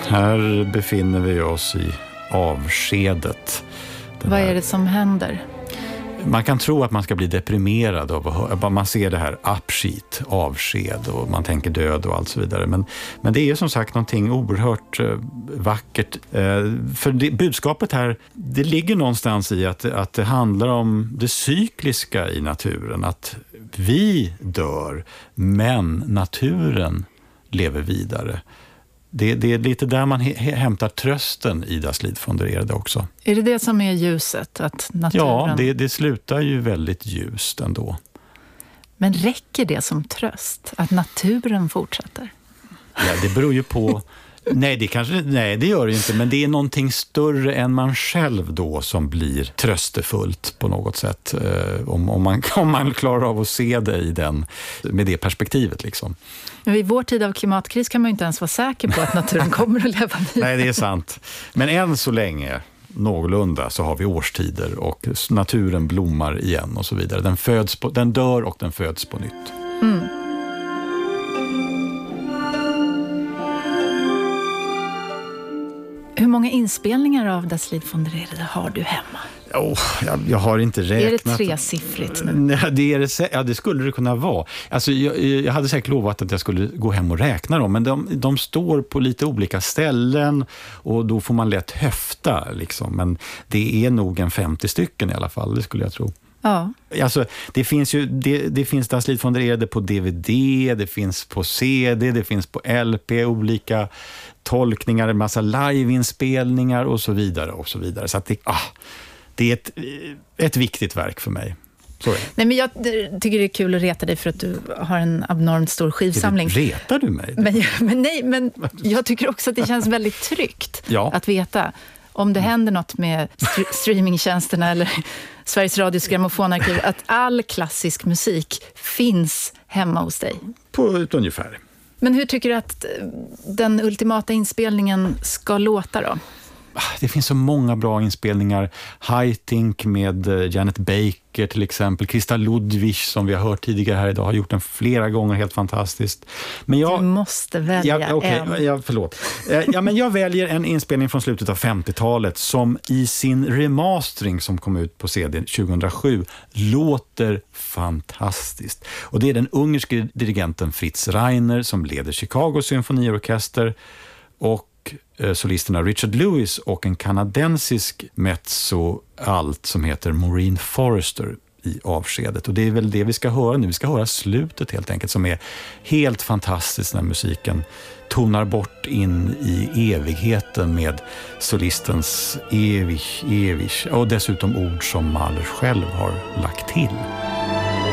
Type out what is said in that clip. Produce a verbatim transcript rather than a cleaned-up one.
Här befinner vi oss i avskedet. Den Vad här... är det som händer? Man kan tro att man ska bli deprimerad av att höra. Man ser det här absked, avsked och man tänker död och allt så vidare. Men, men det är som sagt någonting oerhört eh, vackert. Eh, för det, budskapet här, det ligger någonstans i att, att det handlar om det cykliska i naturen. Att vi dör, men naturen lever vidare. Det, det är lite där man he, hämtar trösten i Das Lied von der Erde också. Är det det som är ljuset? Att naturen... Ja, det, det slutar ju väldigt ljust ändå. Men räcker det som tröst? Att naturen fortsätter? Ja, det beror ju på... Nej, det kanske, nej, det gör det inte. Men det är någonting större än man själv då som blir tröstefullt på något sätt. Eh, om, om, man, om man klarar av att se det i den, med det perspektivet liksom. Men i vår tid av klimatkris kan man ju inte ens vara säker på att naturen kommer att leva vidare. Nej, det är sant. Men än så länge, någorlunda, så har vi årstider och naturen blommar igen och så vidare. Den, föds på, den dör och den föds på nytt. Mm. Hur många inspelningar av Das Lied von der Erde har du hemma? Oh, jag, jag har inte räknat. Är det tresiffrigt nu? Nej, det, är det, ja, det skulle det kunna vara. Alltså, jag, jag hade säkert lovat att jag skulle gå hem och räkna dem, men de, de står på lite olika ställen och då får man lätt höfta. Liksom. Men det är nog en femtio stycken i alla fall, det skulle jag tro. Ja. Alltså, det finns ju det, det finns Das Lied von der Erde på D V D, det finns på C D, det finns på L P, olika tolkningar, en massa liveinspelningar och så vidare och så vidare. Så att det, ah, det är ett, ett viktigt verk för mig. Så är det. Nej, men jag tycker det är kul att reta dig för att du har en abnormt stor skivsamling. Retar du mig? Men, men nej, men jag tycker också att det känns väldigt tryggt ja. att veta om det händer något med st- streamingtjänsterna eller Sveriges Radios grammofonarkiv, att all klassisk musik finns hemma hos dig. På ett ungefär. Men hur tycker du att den ultimata inspelningen ska låta då? Det finns så många bra inspelningar. Haitink med Janet Baker till exempel. Krista Ludwig som vi har hört tidigare här idag har gjort den flera gånger, helt fantastiskt. Men jag, du måste välja ja, okay, en. Ja, förlåt. Ja, men jag väljer en inspelning från slutet av femtiotalet som i sin remastering som kom ut på C D tjugohundrasju låter fantastiskt. Och det är den ungerske dirigenten Fritz Reiner som leder Chicago symfoniorkester och solisterna Richard Lewis och en kanadensisk mezzo-alt som heter Maureen Forrester i avskedet. Och det är väl det vi ska höra nu. Vi ska höra slutet helt enkelt som är helt fantastiskt när musiken tonar bort in i evigheten med solistens evig, evig och dessutom ord som Mahler själv har lagt till.